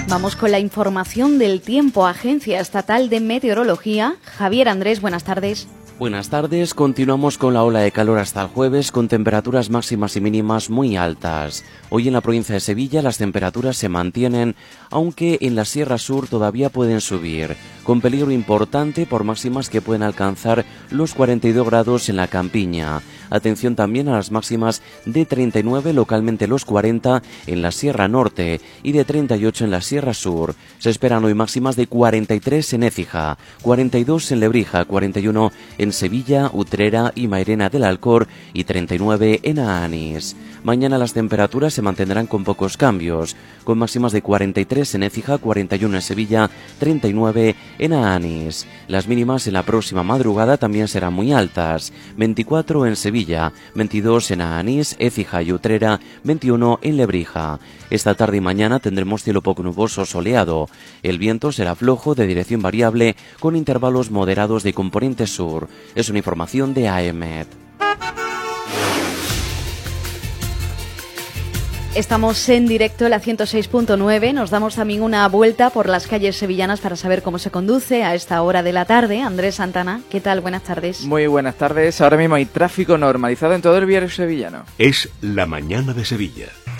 Vamos con la información del tiempo. Agencia Estatal de Meteorología. Javier Andrés, buenas tardes. Buenas tardes, continuamos con la ola de calor hasta el jueves con temperaturas máximas y mínimas muy altas. Hoy en la provincia de Sevilla las temperaturas se mantienen, aunque en la Sierra Sur todavía pueden subir, con peligro importante por máximas que pueden alcanzar los 42 grados en la Campiña. Atención también a las máximas de 39, localmente los 40 en la Sierra Norte y de 38 en la Sierra Sur. Se esperan hoy máximas de 43 en Écija, 42 en Lebrija, 41 en Sevilla, Utrera y Mairena del Alcor y 39 en Aanís. Mañana las temperaturas se mantendrán con pocos cambios, con máximas de 43 en Écija, 41 en Sevilla, 39 en Aanís. Las mínimas en la próxima madrugada también serán muy altas, 24 en Sevilla, 22 en Aanís, Écija y Utrera, 21 en Lebrija. Esta tarde y mañana tendremos cielo poco nuboso soleado. El viento será flojo de dirección variable con intervalos moderados de componente sur. Es una información de AEMET. Estamos en directo en la 106.9, nos damos también una vuelta por las calles sevillanas para saber cómo se conduce a esta hora de la tarde. Andrés Santana, ¿qué tal? Buenas tardes. Muy buenas tardes, ahora mismo hay tráfico normalizado en todo el viario sevillano. Es la mañana de Sevilla.